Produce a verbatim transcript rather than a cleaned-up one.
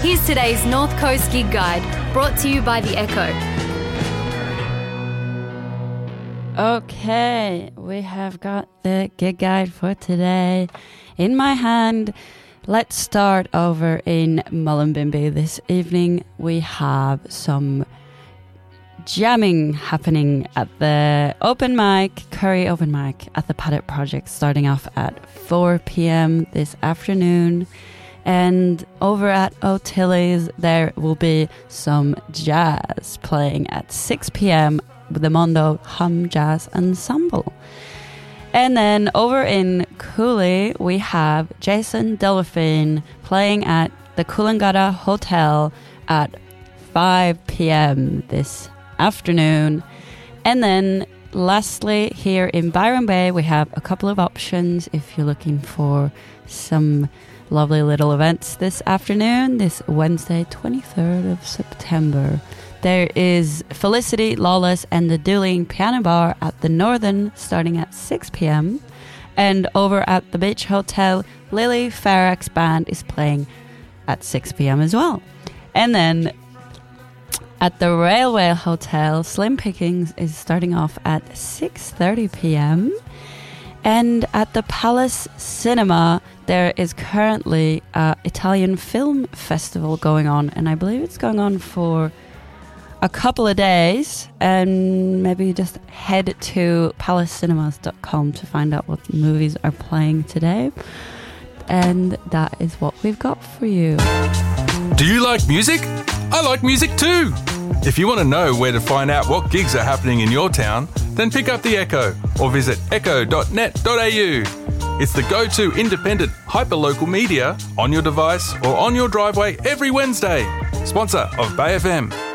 Here's today's North Coast Gig Guide, brought to you by The Echo. Okay, we have got the gig guide for today in my hand. Let's start over in Mullumbimby. This evening we have some jamming happening at the open mic, Curry open mic at the Paddock Project, starting off at four p.m. this afternoon. And over at O'Tilly's there will be some jazz playing at six p.m. with the Mondo Hum Jazz Ensemble. And then over in Cooley, we have Jason Delphine playing at the Coolangatta Hotel at five p.m. this afternoon. And then lastly, here in Byron Bay, we have a couple of options if you're looking for some lovely little events this afternoon, this Wednesday, twenty-third of September. There is Felicity Lawless and the Dueling Piano Bar at the Northern starting at six p.m. And over at the Beach Hotel, Lily Farrak's band is playing at six p.m. as well. And then at the Railway Hotel, Slim Pickings is starting off at six thirty p.m. And at the Palace Cinema, there is currently an Italian film festival going on. And I believe it's going on for a couple of days, and maybe just head to palace cinemas dot com to find out what movies are playing today. And that is what we've got for you. Do you like music? I like music too. If you want to know where to find out what gigs are happening in your town, then pick up The Echo or visit echo dot net dot a u. It's the go-to independent hyperlocal media on your device or on your driveway every Wednesday. Sponsor of Bay F M.